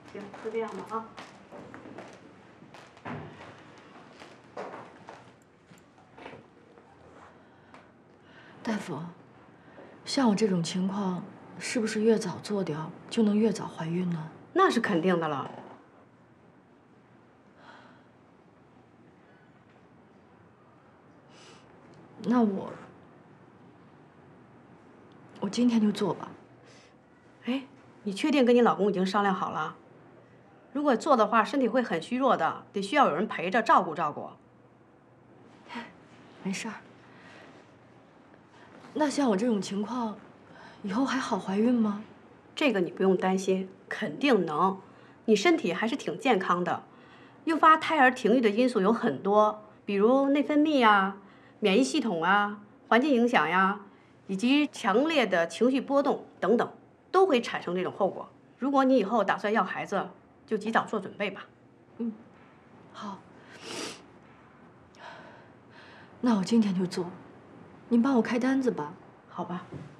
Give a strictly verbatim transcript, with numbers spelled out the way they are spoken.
行，就这样吧啊。 大夫，像我这种情况，是不是越早做掉就能越早怀孕呢？ 那是肯定的了。 那我，我今天就做吧。 哎，你确定跟你老公已经商量好了？如果做的话，身体会很虚弱的，得需要有人陪着照顾照顾。 没事儿。那像我这种情况，以后还好怀孕吗？ 这个你不用担心，肯定能。你身体还是挺健康的。诱发胎儿停育的因素有很多，比如内分泌呀、免疫系统啊、环境影响呀，以及强烈的情绪波动等等，都会产生这种后果。如果你以后打算要孩子，就及早做准备吧。 嗯，好。那我今天就做，您帮我开单子吧。 好吧。